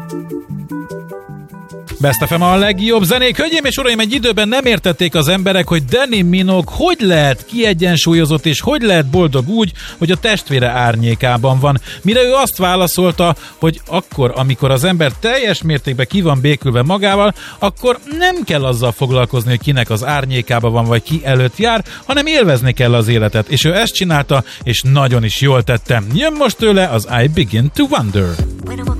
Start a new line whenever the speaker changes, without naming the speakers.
Best FM a legjobb zenék. Hölgyeim és uraim, egy időben nem értették az emberek, hogy Danny Minogue hogy lehet kiegyensúlyozott és hogy lehet boldog úgy, hogy a testvére árnyékában van. Mire ő azt válaszolta, hogy akkor, amikor az ember teljes mértékben ki van békülve magával, akkor nem kell azzal foglalkozni, hogy kinek az árnyékában van, vagy ki előtt jár, hanem élvezni kell az életet. És ő ezt csinálta, és nagyon is jól tette. Jön most tőle az I Begin to Wonder.